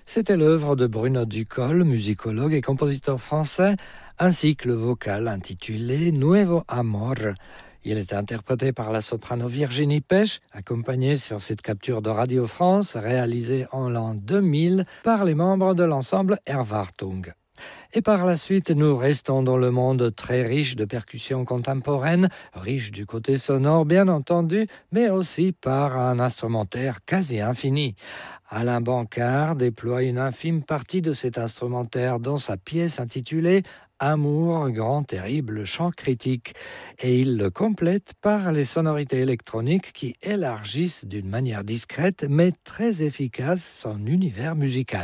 C'était l'œuvre de Bruno Ducol, musicologue et compositeur français, ainsi que le vocal intitulé Nuevo Amor. Il est interprété par la soprano Virginie Pech, accompagnée sur cette capture de Radio France réalisée en l'an 2000 par les membres de l'ensemble Erwartung. Et par la suite, nous restons dans le monde très riche de percussions contemporaines, riche du côté sonore bien entendu, mais aussi par un instrumentaire quasi infini. Alain Bancard déploie une infime partie de cet instrumentaire dans sa pièce intitulée Amour, grand terrible chant critique, et il le complète par les sonorités électroniques qui élargissent d'une manière discrète mais très efficace son univers musical.